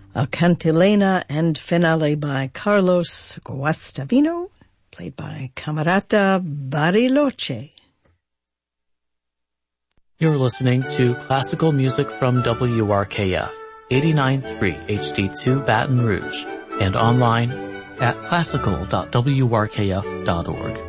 a cantilena and finale by Carlos Guastavino, played by Camerata Bariloche. You're listening to classical music from WRKF, 89.3 HD2 Baton Rouge, and online at classical.wrkf.org.